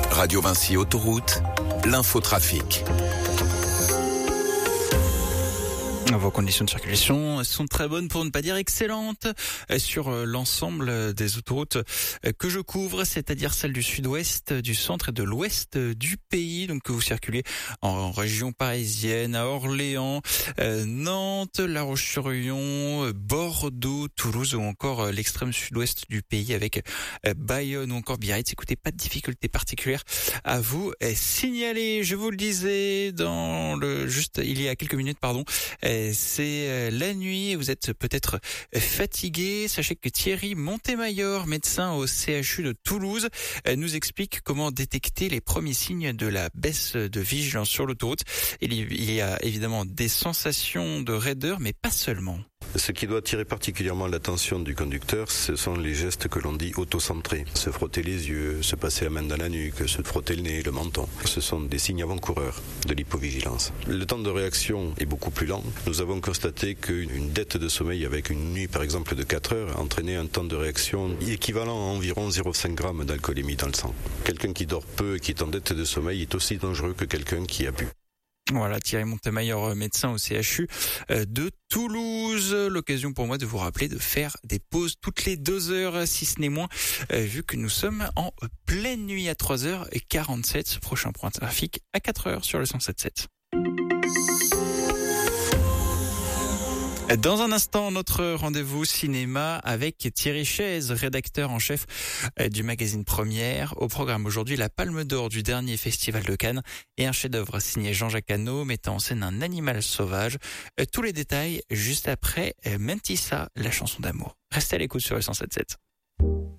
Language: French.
Radio Vinci Autoroute, l'infotrafic. Vos conditions de circulation sont très bonnes, pour ne pas dire excellentes, sur l'ensemble des autoroutes que je couvre, c'est-à-dire celles du sud-ouest, du centre et de l'ouest du pays. Donc que vous circulez en région parisienne, à Orléans, Nantes, La Roche-sur-Yon, Bordeaux, Toulouse ou encore l'extrême sud-ouest du pays avec Bayonne ou encore Biarritz. Écoutez, pas de difficultés particulières à vous signaler. Je vous le disais il y a quelques minutes, c'est la nuit et vous êtes peut-être fatigué. Sachez que Thierry Montemayor, médecin au CHU de Toulouse, nous explique comment détecter les premiers signes de la baisse de vigilance sur l'autoroute. Il y a évidemment des sensations de raideur, mais pas seulement. Ce qui doit attirer particulièrement l'attention du conducteur, ce sont les gestes que l'on dit auto-centrés. Se frotter les yeux, se passer la main dans la nuque, se frotter le nez, le menton. Ce sont des signes avant-coureurs de l'hypovigilance. Le temps de réaction est beaucoup plus lent. Nous avons constaté qu'une dette de sommeil avec une nuit par exemple de 4 heures entraînait un temps de réaction équivalent à environ 0,5 g d'alcoolémie dans le sang. Quelqu'un qui dort peu et qui est en dette de sommeil est aussi dangereux que quelqu'un qui a bu. Voilà, Thierry Montemayor, médecin au CHU de Toulouse. L'occasion pour moi de vous rappeler de faire des pauses toutes les 2 heures, si ce n'est moins, vu que nous sommes en pleine nuit à 3h47. Prochain point trafic à 4h sur le 107.7. Dans un instant, notre rendez-vous cinéma avec Thierry Chaise, rédacteur en chef du magazine Première. Au programme aujourd'hui, la Palme d'Or du dernier festival de Cannes et un chef-d'œuvre signé Jean-Jacques Hano mettant en scène un animal sauvage. Tous les détails juste après Mentissa, la chanson d'amour. Restez à l'écoute sur le 107.7.